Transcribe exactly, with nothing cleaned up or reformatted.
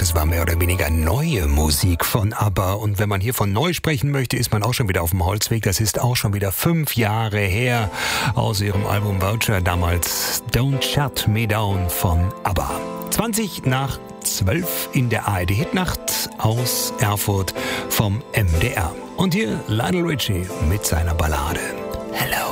Das war mehr oder weniger neue Musik von ABBA. Und wenn man hier von neu sprechen möchte, ist man auch schon wieder auf dem Holzweg. Das ist auch schon wieder fünf Jahre her aus ihrem Album Voucher. Damals Don't Shut Me Down von ABBA. zwanzig nach zwölf in der A R D-Hitnacht aus Erfurt vom M D R. Und hier Lionel Richie mit seiner Ballade Hello.